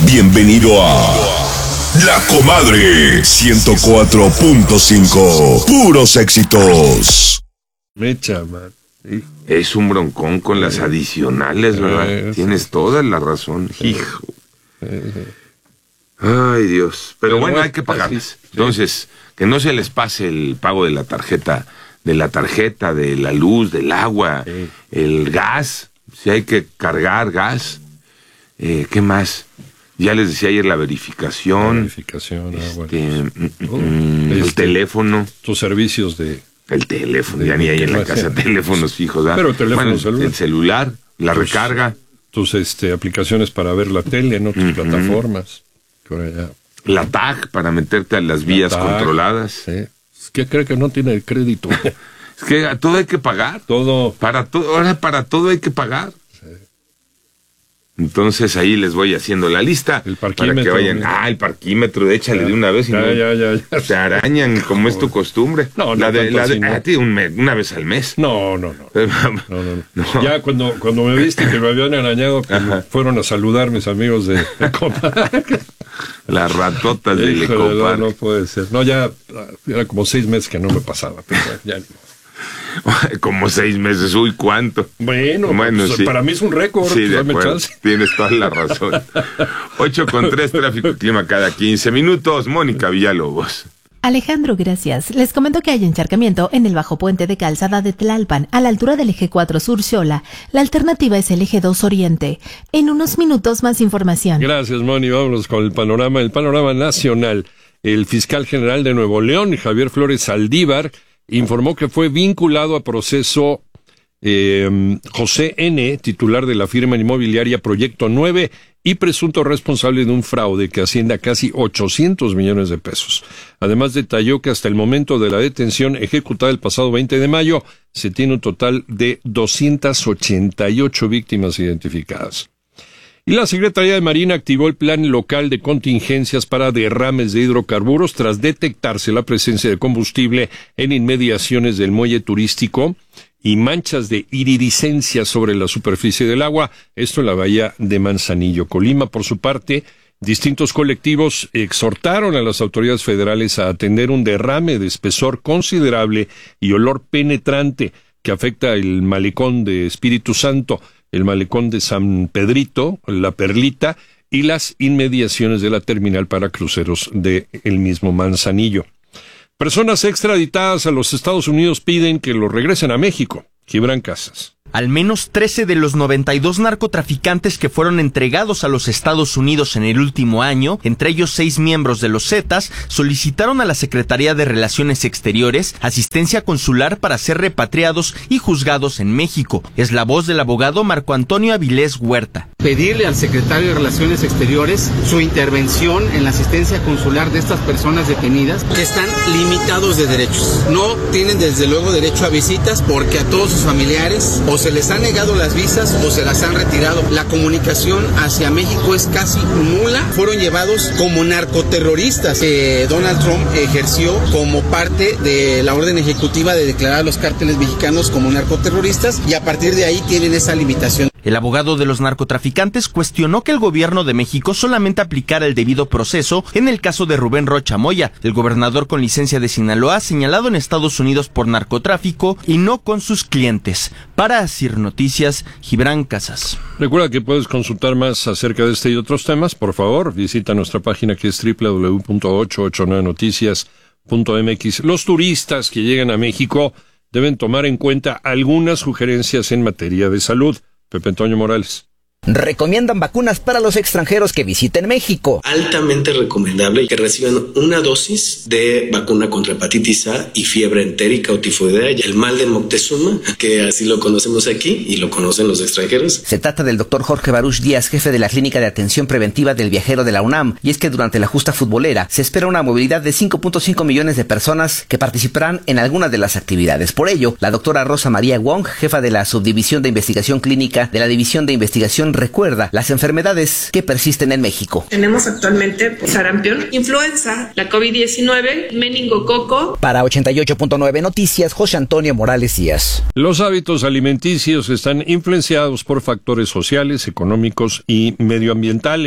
Bienvenido a La Comadre 104.5. Puros éxitos. Mecha, man. Sí. Es un broncón con las adicionales, ¿verdad? Tienes toda la razón, hijo. Ay, Dios. Pero bueno, hay que pagarles. Entonces, que no se les pase el pago de la tarjeta, de la luz, del agua, el gas, si hay que cargar gas. ¿Qué más? Ya les decía ayer la verificación. El teléfono. Tus servicios de... El teléfono, ya ni hay en la casa teléfonos fijos, ¿verdad? Pero teléfono celular. El celular, la recarga. Tus aplicaciones para ver la tele, ¿no? Tus plataformas. La tag para meterte a las vías controladas. Sí. Es que cree que no tiene el crédito. Es que a todo hay que pagar. Todo. Ahora para todo hay que pagar. Entonces ahí les voy haciendo la lista para que vayan. El parquímetro, échale de una vez y ya. Se arañan como es tu costumbre. No, una vez al mes. No. Ya cuando me viste que me habían arañado, fueron a saludar mis amigos de Ecopar. Las ratotas de Ecopar. No puede ser. No, ya era como 6 meses que no me pasaba. Pero ya. Como 6 meses, uy, ¿cuánto? Bueno, pues, sí. Para mí es un récord. Sí, de acuerdo, tienes toda la razón. 8:03, tráfico y clima cada 15 minutos. Mónica Villalobos. Alejandro, gracias. Les comento que hay encharcamiento en el bajo puente de Calzada de Tlalpan, a la altura del eje 4 Sur Xola. La alternativa es el eje 2 Oriente. En unos minutos más información. Gracias, Moni. Vámonos con el panorama nacional. El fiscal general de Nuevo León, Javier Flores Saldívar, informó que fue vinculado a proceso José N., titular de la firma inmobiliaria Proyecto 9 y presunto responsable de un fraude que asciende a casi 800 millones de pesos. Además, detalló que hasta el momento de la detención ejecutada el pasado 20 de mayo, se tiene un total de 288 víctimas identificadas. Y la Secretaría de Marina activó el plan local de contingencias para derrames de hidrocarburos tras detectarse la presencia de combustible en inmediaciones del muelle turístico y manchas de iridiscencia sobre la superficie del agua, esto en la bahía de Manzanillo. Colima, por su parte, distintos colectivos exhortaron a las autoridades federales a atender un derrame de espesor considerable y olor penetrante que afecta el malecón de Espíritu Santo, el malecón de San Pedrito, la Perlita y las inmediaciones de la terminal para cruceros de el mismo Manzanillo. Personas extraditadas a los Estados Unidos piden que los regresen a México. Gibran Casas. Al menos 13 de los 92 narcotraficantes que fueron entregados a los Estados Unidos en el último año, entre ellos 6 miembros de los Zetas, solicitaron a la Secretaría de Relaciones Exteriores asistencia consular para ser repatriados y juzgados en México. Es la voz del abogado Marco Antonio Avilés Huerta. Pedirle al secretario de Relaciones Exteriores su intervención en la asistencia consular de estas personas detenidas que están limitados de derechos. No tienen desde luego derecho a visitas porque a todos sus familiares o se les han negado las visas o se las han retirado. La comunicación hacia México es casi nula. Fueron llevados como narcoterroristas. Donald Trump ejerció como parte de la orden ejecutiva de declarar a los cárteles mexicanos como narcoterroristas y a partir de ahí tienen esa limitación. El abogado de los narcotraficantes cuestionó que el gobierno de México solamente aplicara el debido proceso en el caso de Rubén Rocha Moya, el gobernador con licencia de Sinaloa señalado en Estados Unidos por narcotráfico y no con sus clientes. Para Asir Noticias, Gibran Casas. Recuerda que puedes consultar más acerca de este y otros temas. Por favor, visita nuestra página que es www.889noticias.mx. Los turistas que llegan a México deben tomar en cuenta algunas sugerencias en materia de salud. Pepe Antonio Morales. Recomiendan vacunas para los extranjeros que visiten México. Altamente recomendable que reciban una dosis de vacuna contra hepatitis A y fiebre entérica o tifoidea, el mal de Moctezuma, que así lo conocemos aquí y lo conocen los extranjeros. Se trata del doctor Jorge Baruch Díaz, jefe de la Clínica de Atención Preventiva del Viajero de la UNAM, y es que durante la justa futbolera se espera una movilidad de 5.5 millones de personas que participarán en algunas de las actividades. Por ello, la doctora Rosa María Wong, jefa de la Subdivisión de Investigación Clínica de la División de Investigación, recuerda las enfermedades que persisten en México. Tenemos actualmente sarampión, influenza, la COVID-19, meningococo. Para 88.9 Noticias, José Antonio Morales Díaz. Los hábitos alimenticios están influenciados por factores sociales, económicos y medioambientales.